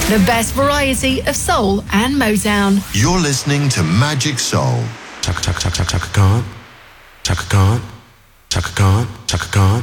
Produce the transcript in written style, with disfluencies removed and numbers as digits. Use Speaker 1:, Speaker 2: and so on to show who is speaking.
Speaker 1: The best variety of soul and Motown.
Speaker 2: You're listening to Magic Soul.
Speaker 3: Chaka Khan, Chaka Khan, Chaka Khan, Chaka Khan.